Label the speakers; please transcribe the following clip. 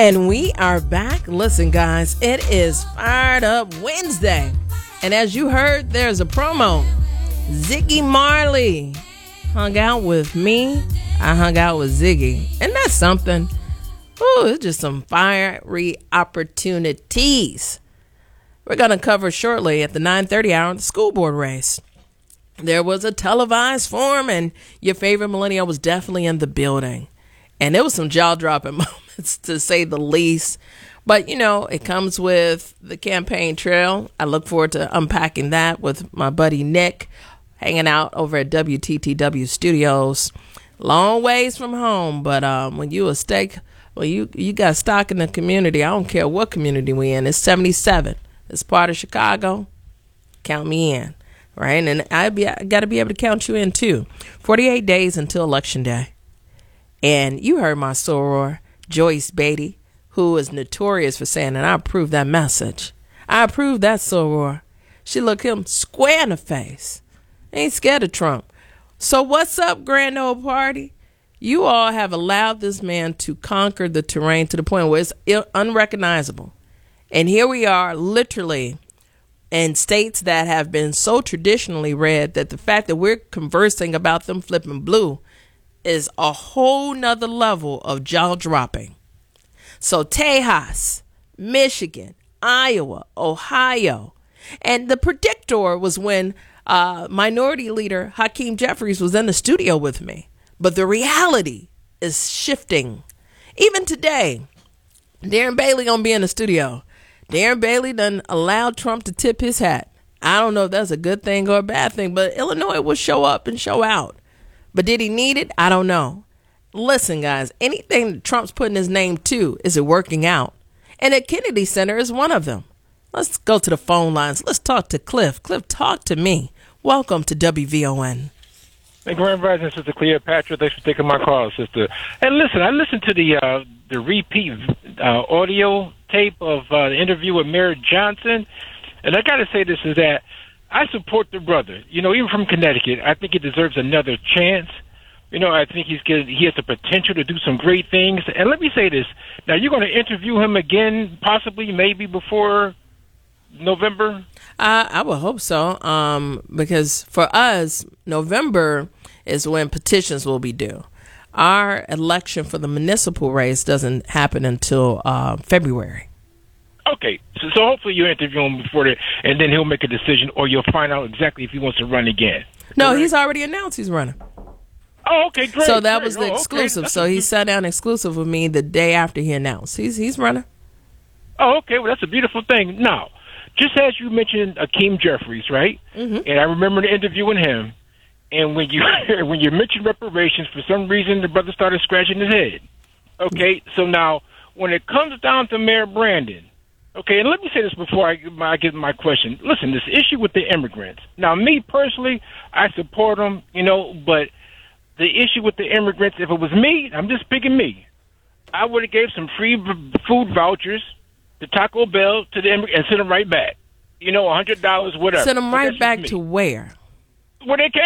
Speaker 1: And we are back. Listen, guys, it is Fired Up Wednesday. And as you heard, there's a promo. Ziggy Marley hung out with me. I hung out with Ziggy. And that's something. Ooh, it's just some fiery opportunities. We're going to cover shortly at the 9:30 hour the school board race. There was a televised forum, and your favorite millennial was definitely in the building. And there was some jaw-dropping moments, to say the least. But, you know, it comes with the campaign trail. I look forward to unpacking that with my buddy Nick, hanging out over at WTTW Studios. Long ways from home, but when you you got stock in the community, I don't care what community we in. It's 77. It's part of Chicago. Count me in, right? And I got to be able to count you in, too. 48 days until Election Day. And you heard my soror, Joyce Beatty, who is notorious for saying, and I approve that message. I approve that soror. She looked him square in the face. Ain't scared of Trump. So what's up, Grand Old Party? You all have allowed this man to conquer the terrain to the point where it's unrecognizable. And here we are, literally, in states that have been so traditionally red that the fact that we're conversing about them flipping blue is a whole nother level of jaw dropping. So Tejas, Michigan, Iowa, Ohio. And the predictor was when Minority Leader Hakeem Jeffries was in the studio with me. But the reality is shifting. Even today, Darren Bailey gonna be in the studio. Darren Bailey done allowed Trump to tip his hat. I don't know if that's a good thing or a bad thing, but Illinois will show up and show out. But did he need it? I don't know. Listen, guys, anything that Trump's putting his name to, is it working out? And the Kennedy Center is one of them. Let's go to the phone lines. Let's talk to Cliff. Cliff, talk to me. Welcome to WVON.
Speaker 2: Thank you very much, Sister Cleopatra. Thanks for taking my call, sister. And listen, I listened to the repeat audio tape of the interview with Mayor Johnson, and I got to say this is that I support the brother. You know, even from Connecticut, I think he deserves another chance. You know, I think he has the potential to do some great things. And let me say this. Now, you're going to interview him again, possibly, maybe before November?
Speaker 1: I would hope so, because for us, November is when petitions will be due. Our election for the municipal race doesn't happen until February.
Speaker 2: Okay, so hopefully you interview him before that, and then he'll make a decision, or you'll find out exactly if he wants to run again.
Speaker 1: No,
Speaker 2: correct?
Speaker 1: He's already announced he's running.
Speaker 2: Oh, okay, great.
Speaker 1: So that
Speaker 2: great.
Speaker 1: was the exclusive.
Speaker 2: Okay.
Speaker 1: So he sat down exclusive with me the day after he announced. He's running.
Speaker 2: Oh, okay, well, that's a beautiful thing. Now, just as you mentioned Hakeem Jeffries, right? Mm-hmm. And I remember interviewing him, and when you mentioned reparations, for some reason the brother started scratching his head. Okay, so now when it comes down to Mayor Brandon, okay, and let me say this before I get my question. Listen, this issue with the immigrants. Now, me personally, I support them, you know, but the issue with the immigrants, if it was me, I'm just picking me, I would have gave some free food vouchers to Taco Bell to the immigrants and send them right back. You know, $100, whatever.
Speaker 1: Send them right back to where?
Speaker 2: Where they came